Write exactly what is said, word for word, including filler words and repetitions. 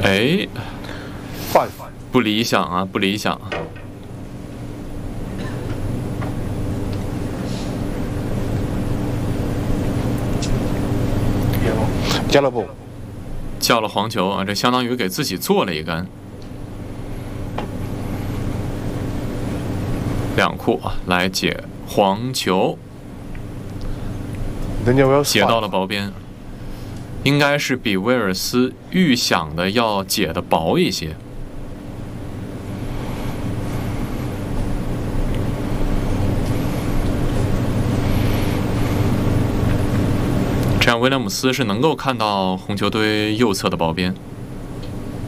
哎， five， 不理想啊，不理想。 加了不？ 叫了黄球啊，这相当于给自己做了一杆。两库啊，来解黄球， Then you will 解到了薄边，应该是比威尔斯预想的要解的薄一些。这样威廉姆斯是能够看到红球堆右侧的薄边。